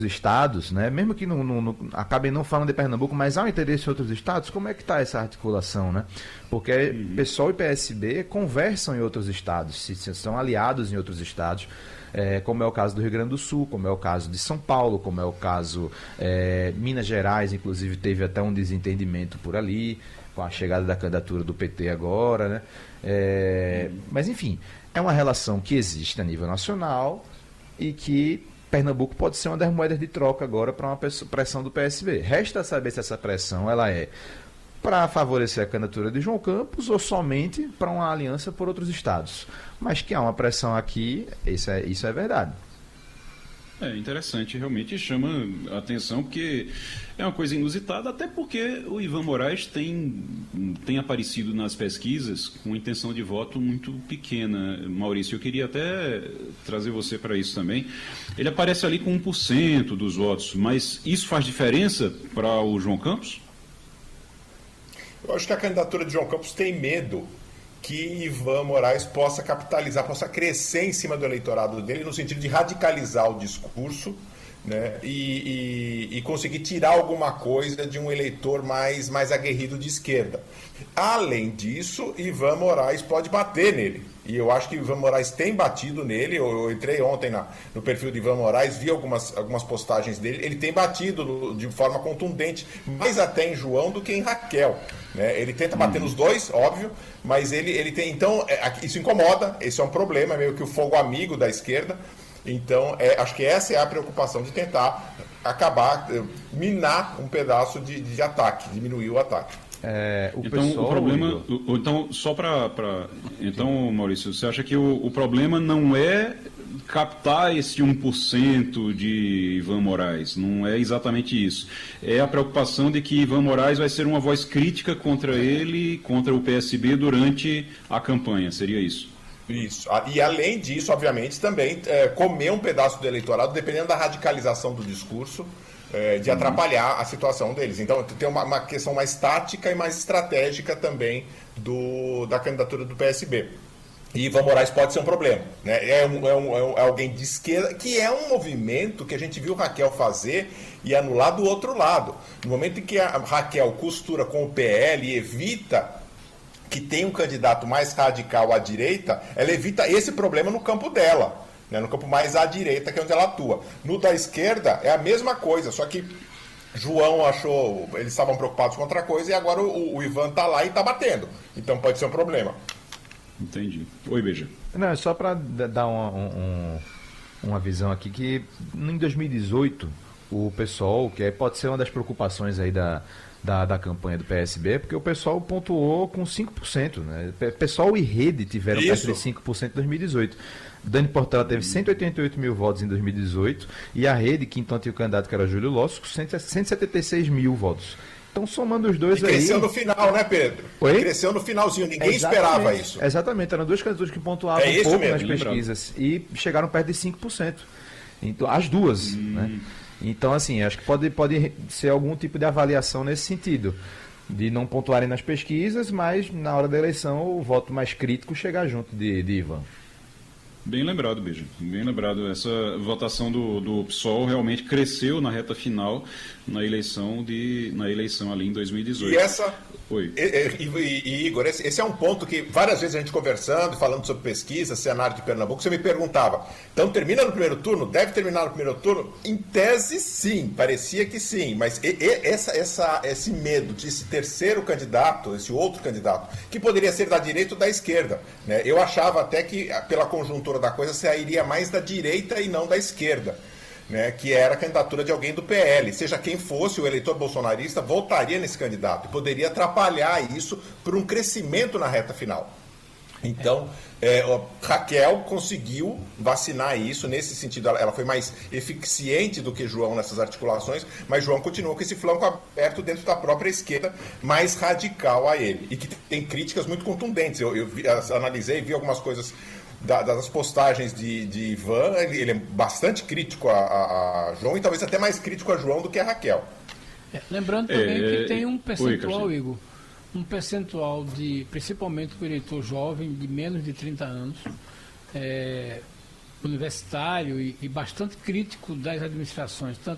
estados, né? Mesmo que acabem não falando de Pernambuco, mas há um interesse em outros estados, como é que está essa articulação, né? Porque PSOL e PSB conversam em outros estados, se são aliados em outros estados, como é o caso do Rio Grande do Sul, como é o caso de São Paulo, como é o caso Minas Gerais, inclusive teve até um desentendimento por ali, com a chegada da candidatura do PT agora, né? Mas enfim, é uma relação que existe a nível nacional e que Pernambuco pode ser uma das moedas de troca agora para uma pressão do PSB. Resta saber se essa pressão ela é para favorecer a candidatura de João Campos ou somente para uma aliança por outros estados. Mas que há uma pressão aqui, isso é verdade. É interessante, realmente chama a atenção, porque é uma coisa inusitada, até porque o Ivan Moraes tem aparecido nas pesquisas com intenção de voto muito pequena. Maurício, eu queria até trazer você para isso também. Ele aparece ali com 1% dos votos, mas isso faz diferença para o João Campos? Eu acho que a candidatura de João Campos tem medo que Ivan Moraes possa capitalizar, possa crescer em cima do eleitorado dele, no sentido de radicalizar o discurso, né, e conseguir tirar alguma coisa de um eleitor mais aguerrido de esquerda. Além disso, Ivan Moraes pode bater nele. E eu acho que Ivan Moraes tem batido nele. Eu entrei ontem no perfil de Ivan Moraes, vi algumas postagens dele. Ele tem batido de forma contundente, mais até em João do que em Raquel, né? Ele tenta bater nos dois, óbvio, mas ele tem. Então, isso incomoda, esse é um problema, é meio que o fogo amigo da esquerda. Então, acho que essa é a preocupação de tentar acabar, minar um pedaço de ataque, diminuir o ataque. O problema. Então, só para. Então, Maurício, você acha que o problema não é captar esse 1% de Ivan Moraes? Não é exatamente isso. É a preocupação de que Ivan Moraes vai ser uma voz crítica contra ele, contra o PSB durante a campanha. Seria isso? Isso. E além disso, obviamente, também comer um pedaço do eleitorado, dependendo da radicalização do discurso, de atrapalhar a situação deles. Então tem uma questão mais tática e mais estratégica também da candidatura do PSB. E Ivan Moraes pode ser um problema, né? É alguém de esquerda, que é um movimento que a gente viu Raquel fazer e anular do outro lado. No momento em que a Raquel costura com o PL e evita que tem um candidato mais radical à direita, ela evita esse problema no campo dela, né, no campo mais à direita, que é onde ela atua. No da esquerda é a mesma coisa, só que João achou, eles estavam preocupados com outra coisa e agora o Ivan está lá e está batendo. Então pode ser um problema. Entendi. Oi, Beija. Não, é só para dar uma visão aqui que em 2018 o PSOL, que pode ser uma das preocupações aí da campanha do PSB, porque o pessoal pontuou com 5%, né? PSOL e Rede tiveram perto de 5% em 2018. Dani Portela teve 188 mil votos em 2018 e a Rede, que então tinha o candidato que era Júlio Lócio, 176 mil votos. Então, somando os dois aí... cresceu no final, né, Pedro? Oi? Cresceu no finalzinho, ninguém esperava isso. Exatamente, eram dois candidaturas que pontuavam um pouco nas pesquisas e chegaram perto de 5%. Então, as duas, né? Então, assim, acho que pode ser algum tipo de avaliação nesse sentido, de não pontuarem nas pesquisas, mas na hora da eleição o voto mais crítico chegar junto de Ivan. Bem lembrado, Beija. Bem lembrado. Essa votação do PSOL realmente cresceu na reta final na eleição ali em 2018. E essa... Oi. E Igor, esse é um ponto que várias vezes a gente conversando, falando sobre pesquisa, cenário de Pernambuco, você me perguntava, então termina no primeiro turno? Deve terminar no primeiro turno? Em tese, sim, parecia que sim, mas esse medo de esse terceiro candidato, esse outro candidato, que poderia ser da direita ou da esquerda, né? Eu achava até que, pela conjuntura da coisa, sairia mais da direita e não da esquerda, né, que era a candidatura de alguém do PL. Seja quem fosse, o eleitor bolsonarista votaria nesse candidato e poderia atrapalhar isso por um crescimento na reta final. Então, Raquel conseguiu vacinar isso, nesse sentido ela foi mais eficiente do que João nessas articulações, mas João continuou com esse flanco aberto dentro da própria esquerda, mais radical a ele, e que tem críticas muito contundentes. Eu analisei, vi algumas coisas das postagens de Ivan, ele é bastante crítico a João e talvez até mais crítico a João do que a Raquel. Lembrando também que tem um percentual, Igor, um percentual principalmente do eleitor jovem de menos de 30 anos, universitário e bastante crítico das administrações, tanto